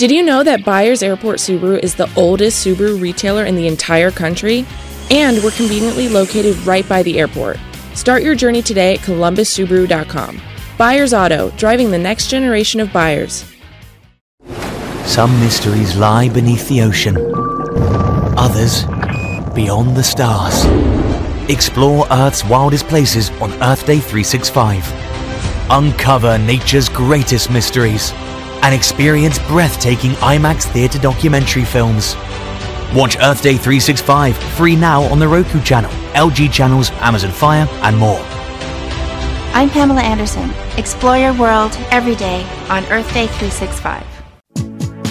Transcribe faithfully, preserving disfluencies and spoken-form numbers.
Did you know that Byers Airport Subaru is the oldest Subaru retailer in the entire country? And we're conveniently located right by the airport. Start your journey today at columbus subaru dot com. Byers Auto, driving the next generation of buyers. Some mysteries lie beneath the ocean. Others, beyond the stars. Explore Earth's wildest places on Earth Day three sixty-five. Uncover nature's greatest mysteries and experience breathtaking IMAX theatre documentary films. Watch Earth Day three sixty-five free now on the Roku channel, L G channels, Amazon Fire, and more. I'm Pamela Anderson. Explore your world every day on Earth Day three sixty-five.